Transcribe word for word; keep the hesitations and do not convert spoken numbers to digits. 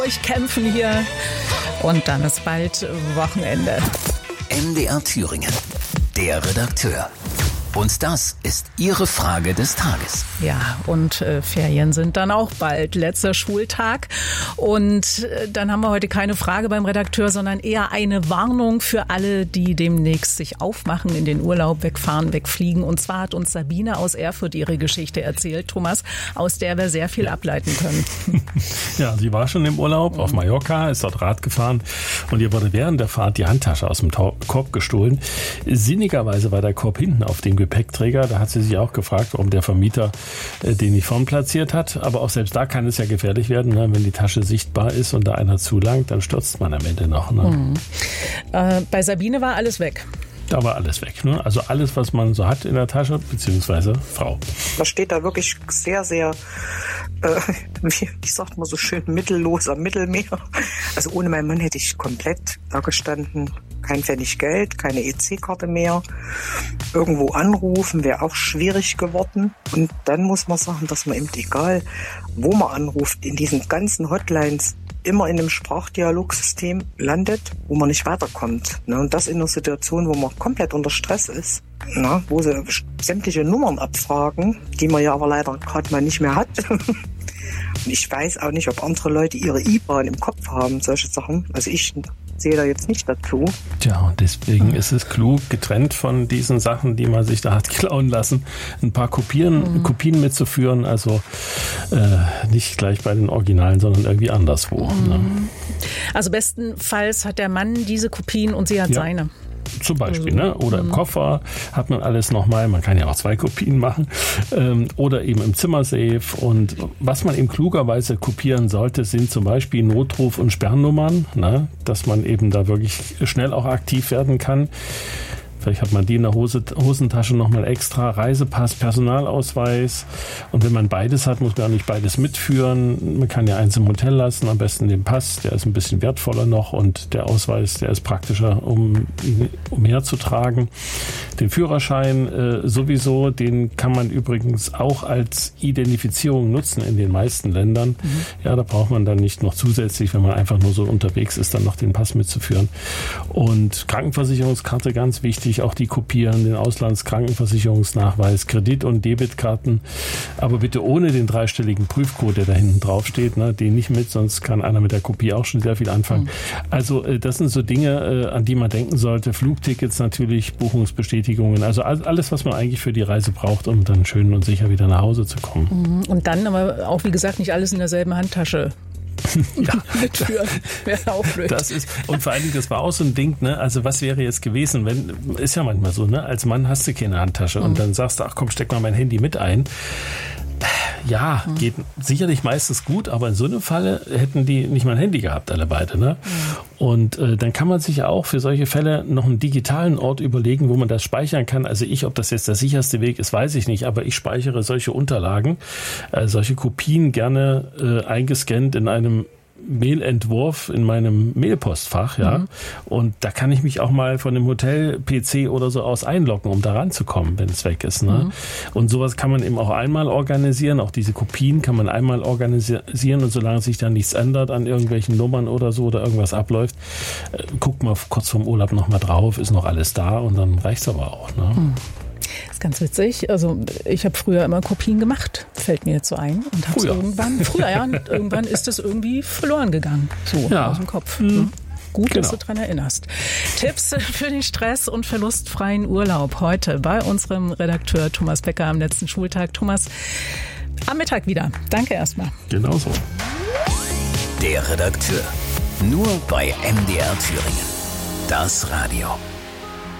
Durchkämpfen hier und dann ist bald Wochenende. M D R Thüringen, der Redakteur. Und das ist Ihre Frage des Tages. Ja, und äh, Ferien sind dann auch bald. Letzter Schultag. Und äh, dann haben wir heute keine Frage beim Redakteur, sondern eher eine Warnung für alle, die demnächst sich aufmachen, in den Urlaub, wegfahren, wegfliegen. Und zwar hat uns Sabine aus Erfurt ihre Geschichte erzählt, Thomas, aus der wir sehr viel ableiten können. Ja, sie war schon im Urlaub auf Mallorca, ist dort Rad gefahren und ihr wurde während der Fahrt die Handtasche aus dem Korb gestohlen. Sinnigerweise war der Korb hinten auf dem Gepäckträger. Da hat sie sich auch gefragt, warum der Vermieter äh, den nicht vorn platziert hat. Aber auch selbst da kann es ja gefährlich werden, ne? Wenn die Tasche sichtbar ist und da einer zulangt, dann stürzt man am Ende noch. Ne? Mhm. Äh, bei Sabine war alles weg. Da war alles weg. Ne? Also alles, was man so hat in der Tasche, beziehungsweise Frau. Da steht da wirklich sehr, sehr, äh, wie ich sag mal so schön, mittellos am Mittelmeer. Also ohne meinen Mann hätte ich komplett da gestanden. Kein Pfennig Geld, keine E C-Karte mehr. Irgendwo anrufen wäre auch schwierig geworden. Und dann muss man sagen, dass man eben egal, wo man anruft, in diesen ganzen Hotlines immer in einem Sprachdialogsystem landet, wo man nicht weiterkommt. Und das in einer Situation, wo man komplett unter Stress ist, wo sie sämtliche Nummern abfragen, die man ja aber leider gerade mal nicht mehr hat. Und ich weiß auch nicht, ob andere Leute ihre I B A N im Kopf haben, solche Sachen. Also ich sehe da jetzt nicht dazu. Tja, und deswegen mhm. ist es klug, getrennt von diesen Sachen, die man sich da hat klauen lassen, ein paar Kopien, mhm. Kopien mitzuführen, also äh, nicht gleich bei den Originalen, sondern irgendwie anderswo. Mhm. Ne? Also bestenfalls hat der Mann diese Kopien und sie hat ja. seine. Zum Beispiel, ne? Oder im Koffer hat man alles nochmal. Man kann ja auch zwei Kopien machen. Ähm, oder eben im Zimmersafe. Und was man eben klugerweise kopieren sollte, sind zum Beispiel Notruf- und Sperrnummern, ne? Dass man eben da wirklich schnell auch aktiv werden kann. Vielleicht hat man die in der Hose, Hosentasche nochmal extra. Reisepass, Personalausweis. Und wenn man beides hat, muss man auch nicht beides mitführen. Man kann ja eins im Hotel lassen, am besten den Pass. Der ist ein bisschen wertvoller noch und der Ausweis, der ist praktischer, um ihn umherzutragen. Den Führerschein äh, sowieso, den kann man übrigens auch als Identifizierung nutzen in den meisten Ländern. Mhm. Ja, da braucht man dann nicht noch zusätzlich, wenn man einfach nur so unterwegs ist, dann noch den Pass mitzuführen. Und Krankenversicherungskarte, ganz wichtig. Auch die kopieren, den Auslandskrankenversicherungsnachweis, Kredit- und Debitkarten, aber bitte ohne den dreistelligen Prüfcode, der da hinten drauf steht, ne, den nicht mit, sonst kann einer mit der Kopie auch schon sehr viel anfangen. Mhm. Also äh, das sind so Dinge, äh, an die man denken sollte. Flugtickets natürlich, Buchungsbestätigungen, also alles, was man eigentlich für die Reise braucht, um dann schön und sicher wieder nach Hause zu kommen. Mhm. Und dann aber auch, wie gesagt, nicht alles in derselben Handtasche. Ja, mitführen wäre auch blöd. Das ist, und vor allen Dingen, das war auch so ein Ding, ne? Also was wäre jetzt gewesen, wenn, ist ja manchmal so, ne? Als Mann hast du keine Handtasche mhm. und dann sagst du, ach komm, steck mal mein Handy mit ein. Ja, mhm. geht sicherlich meistens gut, aber in so einem Falle hätten die nicht mal ein Handy gehabt, alle beide, ne? Mhm. Und äh, dann kann man sich auch für solche Fälle noch einen digitalen Ort überlegen, wo man das speichern kann. Also ich, ob das jetzt der sicherste Weg ist, weiß ich nicht, aber ich speichere solche Unterlagen, äh, solche Kopien gerne äh, eingescannt in einem Mailentwurf in meinem Mailpostfach, ja. Mhm. Und da kann ich mich auch mal von dem Hotel-P C oder so aus einloggen, um da ranzukommen, wenn es weg ist, ne? Mhm. Und sowas kann man eben auch einmal organisieren. Auch diese Kopien kann man einmal organisieren und solange sich dann nichts ändert an irgendwelchen Nummern oder so oder irgendwas abläuft, äh, guckt mal kurz vorm Urlaub nochmal drauf, ist noch alles da und dann reicht's aber auch, ne? Mhm. Das ist ganz witzig. Also ich habe früher immer Kopien gemacht, fällt mir jetzt so ein. Und hab's früher. irgendwann, früher, ja, und irgendwann ist es irgendwie verloren gegangen, so ja. aus dem Kopf. Mhm. Gut, genau. Dass du daran erinnerst. Tipps für den stress- und verlustfreien Urlaub heute bei unserem Redakteur Thomas Becker am letzten Schultag. Thomas, am Mittag wieder. Danke erstmal. Genau so. Der Redakteur. Nur bei M D R Thüringen. Das Radio.